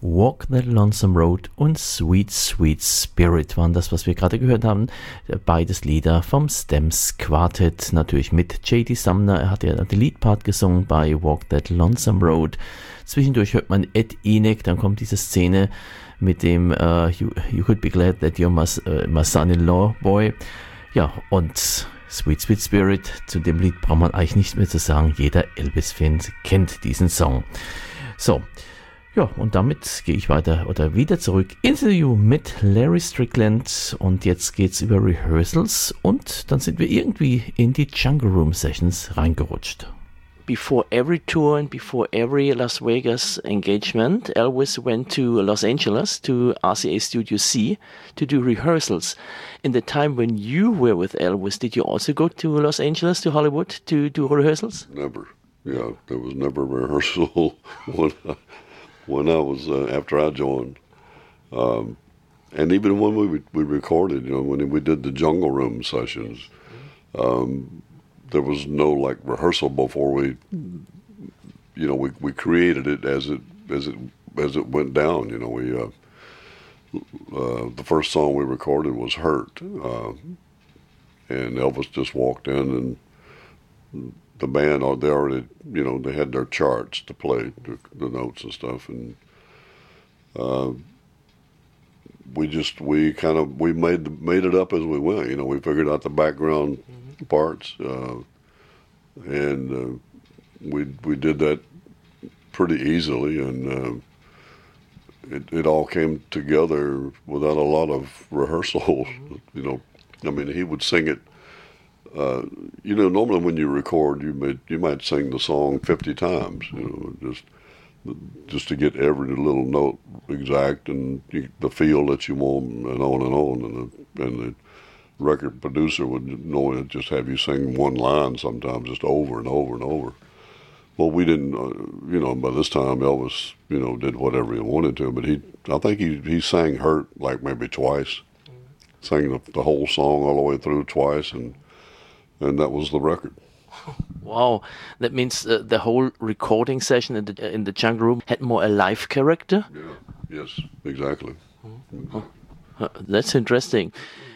Walk the Lonesome Road und Sweet Sweet Spirit waren das, was wir gerade gehört haben. Beides Lieder vom Stems Quartet, natürlich mit J.D. Sumner. Er hat ja den Leadpart gesungen bei Walk That Lonesome Road. Zwischendurch hört man Ed Enoch, dann kommt diese Szene mit dem you could be glad that you're my son-in-law boy. Ja, und Sweet Sweet Spirit, zu dem Lied braucht man eigentlich nicht mehr zu sagen. Jeder Elvis-Fan kennt diesen Song. So, ja, und damit gehe ich wieder zurück. Interview mit Larry Strickland und jetzt geht's über Rehearsals und dann sind wir irgendwie in die Jungle Room Sessions reingerutscht. Before every tour and before every Las Vegas engagement, Elvis went to Los Angeles to RCA Studio C to do rehearsals. In the time when you were with Elvis, did you also go to Los Angeles, to Hollywood, to do rehearsals? Never. Yeah, there was never a rehearsal when I was after I joined. And even when we recorded, when we did the Jungle Room sessions, there was no like rehearsal before we created it as it went down. The first song we recorded was "Hurt," and Elvis just walked in, and the band they had their charts to play the notes and stuff, and we made it up as we went. We figured out the background parts, and we did that pretty easily, and it all came together without a lot of rehearsal. I mean, he would sing it. Normally when you record, you might sing the song 50 times, just to get every little note exact and the feel that you want, and on and on, and the record producer would normally just have you sing one line sometimes, just over and over and over. Well, we didn't, by this time Elvis, did whatever he wanted to, but I think he sang "Hurt" like maybe twice, sang the whole song all the way through twice, and that was the record. Wow, that means the whole recording session in the Jungle Room had more a live character? Yeah, yes, exactly. That's interesting.